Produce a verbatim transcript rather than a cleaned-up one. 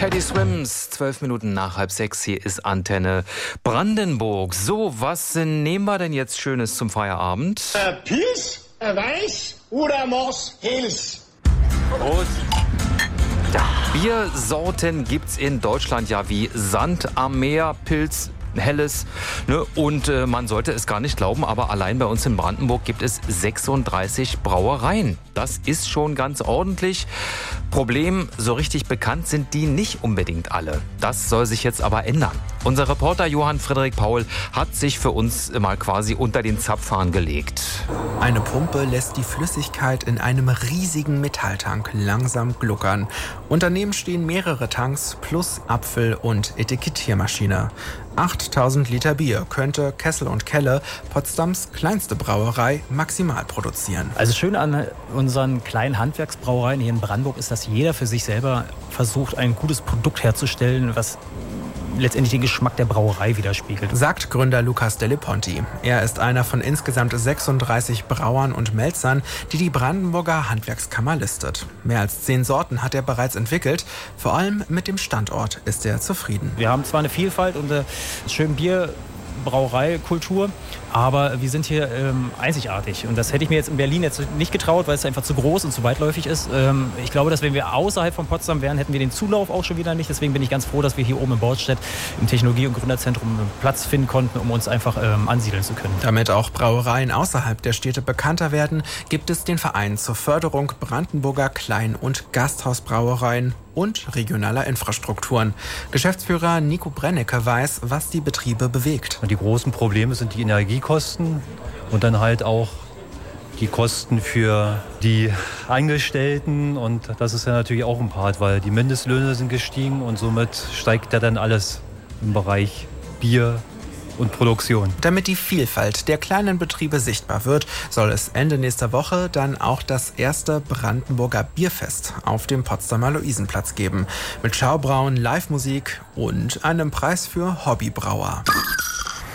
Teddy Swims, zwölf Minuten nach halb sechs, hier ist Antenne Brandenburg. So, was nehmen wir denn jetzt Schönes zum Feierabend? Äh, Pilz, äh, Weiß oder Mors Helles? Prost. Ja, Biersorten gibt's in Deutschland ja wie Sand am Meer, Pilz, Helles, ne? Und äh, man sollte es gar nicht glauben, aber allein bei uns in Brandenburg gibt es sechsunddreißig Brauereien. Das ist schon ganz ordentlich. Problem, so richtig bekannt sind die nicht unbedingt alle. Das soll sich jetzt aber ändern. Unser Reporter Johann Frederik Paul hat sich für uns mal quasi unter den Zapfhahn gelegt. Eine Pumpe lässt die Flüssigkeit in einem riesigen Metalltank langsam gluckern. Und daneben stehen mehrere Tanks plus Apfel- und Etikettiermaschine. achttausend Liter Bier könnte Kessel und Kelle, Potsdams kleinste Brauerei, maximal produzieren. Also schön an unseren kleinen Handwerksbrauereien hier in Brandenburg ist, dass jeder für sich selber versucht, ein gutes Produkt herzustellen, was letztendlich den Geschmack der Brauerei widerspiegelt. Sagt Gründer Lukas Delle Ponti. Er ist einer von insgesamt sechsunddreißig Brauern und Melzern, die die Brandenburger Handwerkskammer listet. Mehr als zehn Sorten hat er bereits entwickelt. Vor allem mit dem Standort ist er zufrieden. Wir haben zwar eine Vielfalt und eine schöne Bierbrauereikultur, aber wir sind hier ähm, einzigartig. Und das hätte ich mir jetzt in Berlin jetzt nicht getraut, weil es einfach zu groß und zu weitläufig ist. Ähm, ich glaube, dass wenn wir außerhalb von Potsdam wären, hätten wir den Zulauf auch schon wieder nicht. Deswegen bin ich ganz froh, dass wir hier oben in Bautzstedt im Technologie- und Gründerzentrum Platz finden konnten, um uns einfach ähm, ansiedeln zu können. Damit auch Brauereien außerhalb der Städte bekannter werden, gibt es den Verein zur Förderung Brandenburger Klein- und Gasthausbrauereien und regionaler Infrastrukturen. Geschäftsführer Nico Brennecke weiß, was die Betriebe bewegt. Und die großen Probleme sind die Energiekosten und dann halt auch die Kosten für die Angestellten. Und das ist ja natürlich auch ein Part, weil die Mindestlöhne sind gestiegen und somit steigt ja dann alles im Bereich Bier und Produktion. Damit die Vielfalt der kleinen Betriebe sichtbar wird, soll es Ende nächster Woche dann auch das erste Brandenburger Bierfest auf dem Potsdamer Luisenplatz geben. Mit Schaubrauen, Live-Musik und einem Preis für Hobbybrauer.